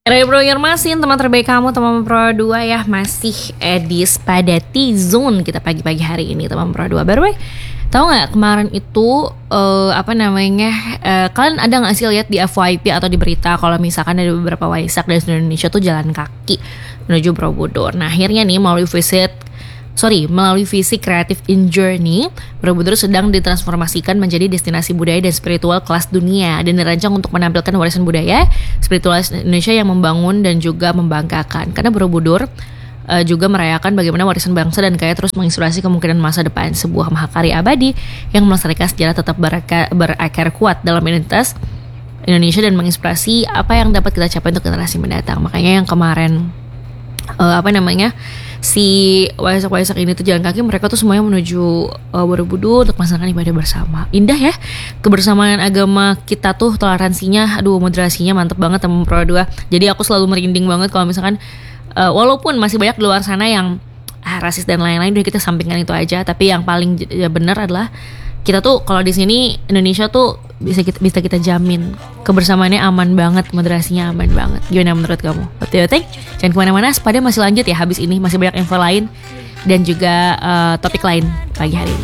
Bro Masin, teman terbaik kamu, teman Pro 2 ya. Masih edis pada T-Zone kita pagi-pagi hari ini, teman Pro 2. By the way, tahu nggak kemarin itu kalian ada nggak sih lihat di FYP atau di berita kalau misalkan ada beberapa Waisak dari seluruh Indonesia tuh jalan kaki menuju Borobudur. Nah akhirnya nih melalui visi Creative in Journey, Borobudur sedang ditransformasikan menjadi destinasi budaya dan spiritual kelas dunia dan dirancang untuk menampilkan warisan budaya spiritual Indonesia yang membangun dan juga membanggakan. Karena Borobudur juga merayakan bagaimana warisan bangsa dan kaya terus menginspirasi kemungkinan masa depan, sebuah mahakarya abadi yang melestarikan sejarah tetap berakar kuat dalam identitas Indonesia dan menginspirasi apa yang dapat kita capai untuk generasi mendatang. Makanya yang kemarin si Waisak ini tuh jalan kaki, mereka tuh semuanya menuju Borobudur untuk melaksanakan ibadah bersama. Indah ya, kebersamaan agama kita tuh, toleransinya, moderasinya mantep banget teman Pro 2. Jadi aku selalu merinding banget kalau misalkan walaupun masih banyak di luar sana yang rasis dan lain-lain, udah kita sampingkan itu aja. Tapi yang paling benar adalah kita tuh kalau di sini Indonesia tuh bisa kita jamin kebersamaannya aman banget, moderasinya aman banget. Gimana menurut kamu? Betul. Jangan kemana-mana, Sepada masih lanjut ya. Habis ini masih banyak info lain dan juga topik lain pagi hari ini.